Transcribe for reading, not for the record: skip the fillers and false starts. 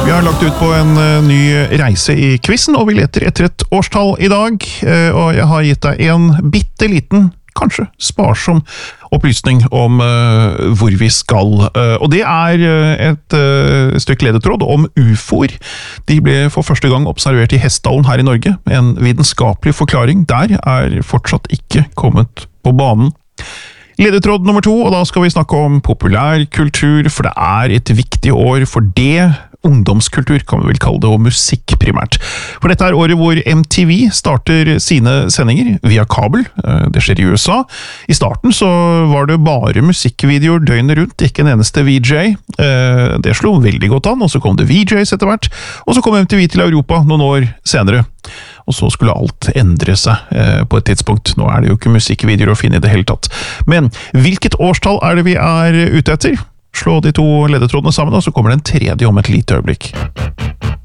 Vi har lagt ut på en ny reise i quizen, og vi leter etter et årstall i dag. Og jeg har gitt deg en bitteliten, kanskje sparsom opplysning om hvor vi skal. Og det er et stykke ledetråd om UFOer. De ble for første gang observert i Hessdalen her i Norge. En vitenskapelig forklaring der er fortsatt ikke kommet på banen. Ledetråd nummer 2, og da skal vi snakke om populærkultur, for det er et viktig år for det. Ungdomskultur kan vi vel kalle det, og musikk primært. For dette er året hvor MTV starter sine sendinger via kabel. Det skjer i USA. I starten så var det bare musikkvideoer døgnet rundt, ikke en eneste VJ. Det slo veldig godt an, og så kom det VJs etter hvert, og så kom MTV til Europa noen år senere. Og så skulle alt endre seg på et tidspunkt. Nå er det jo ikke musikkvideoer å finne i det hele tatt. Men hvilket årstall er det vi er ute etter? Slå de to ledetrådene sammen, og så kommer det en tredje om et lite øyeblikk.